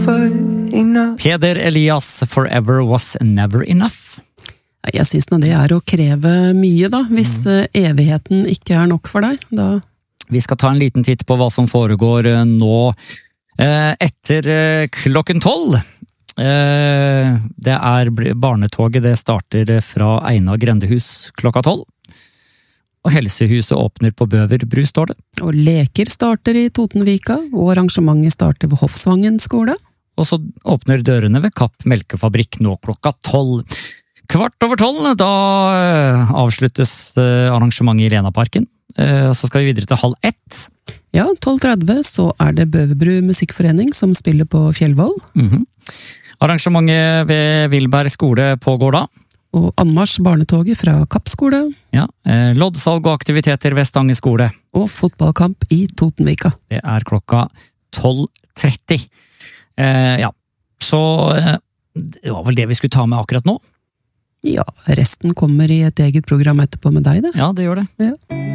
Peder Elias, Forever Was Never Enough. Jeg synes nå det å kreve mye da, hvis evigheten ikke nok for deg, da... Vi skal ta en liten titt på hva som foregår nå etter klokken 12. Det barnetoget, det starter fra Eina grendehus klokka 12. Og helsehuset åpner på Bøverbru, står det. Og leker starter i Totenvika, og arrangementet starter ved Hofsvangen skole. Og så åpner dørene ved Kapp Melkefabrikk nå klokka 12. 12:15, da avsluttes arrangementet i Lenaparken. Så skal vi videre til 12:30. Ja, 12:30 så det Bøverbru musikkforening som spiller på Fjellvoll. Arrangementet ved Vilberg skole pågår da. Og anmarsj barnetoget fra Kapp skole. Ja, loddsalg og aktiviteter ved Stange skole. Og fotballkamp i Totenvika. Det klokka 12:30. Ja, så det var vel det vi skulle ta med akkurat nå. Ja, resten kommer i et eget program etterpå med deg, det. Ja, det gjør det. Ja.